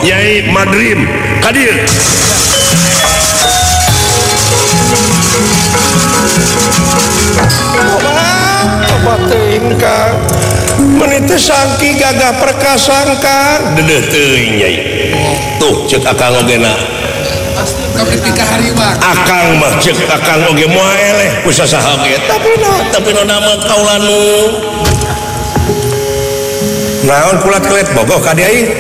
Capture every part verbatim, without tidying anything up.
Nyai Madrim hadir. Coba teuing Kang. Menit sangki gagah perkasa Kang. Dedeh teuing Nyai. Tuh cek akang ogena. Ketika hari bak. Akang mah cek akang oge moal eleh ku sasaha ge. Tapi no, tapi no nama kaula nu naon kulat kelet bogoh ka dia ieu.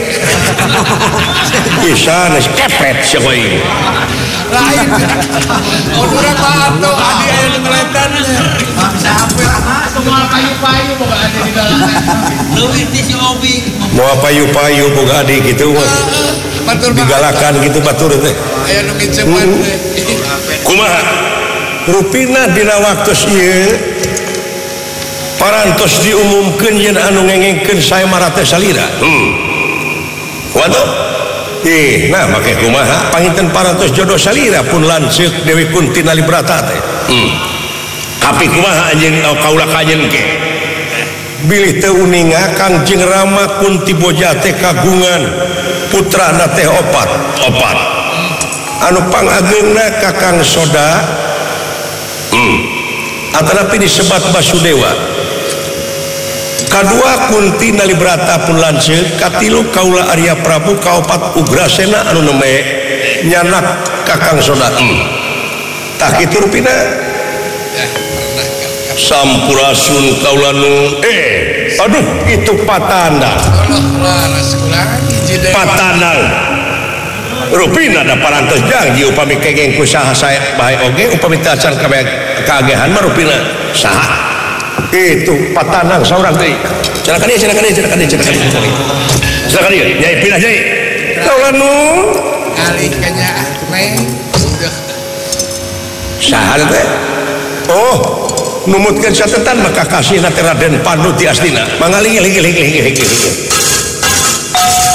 Bisa geus kepet sia koe. Lain. Urang mah atuh adi aya nu ngeletan. Sampai semua payu-payu boga adi di dalam. Leuwih ti si Obi. Moal payu-payu boga adi kitu mah. Batur digalakan gitu batur teh. Aya nu ngicepan teh. Kumaha? Rupina dina waktos ieu parantos diumumkeun yen anu ngengengkeun sae marate salira. Hmm. Waduh. Eh, nah make kumaha panginten parantos jodoh salira pun lanceuk Dewi Kunti Nalibrata teh. Hmm. Tapi kumaha anjeun kaula kajen ke? Bilih teu uninga Kangjeng Rama Kunti Boja teh kagungan putrana teh opat, opat. Anu pangageungna Kakang Soda. Hmm. Atanapi disebat Basudewa. Kadua Kunti Nalibrata pun lanceuk, katilu kaula Arya Prabu, kaopat Ugrasena anu neme nyanak Kakang Soda. Hmm. Tah kitu rupina. Sampurasun kaula nu eh aduh itu patanda. Patanda. Rupina da parantos janji upami kengeng ku saha sae bae oge upami teu acan kagehan mah rupina saha itu patanang saurang deui. Silakan ieu silakan ieu silakan ieu silakan ieu. Silakan ieu Nyai pindah Nyai. Kaula nu alih ka nya neng. Saha teh? Oh, numutkeun satetan maka kasihna teh Raden Pandu ti Astina. Mangga linggih linggih linggih linggih linggih.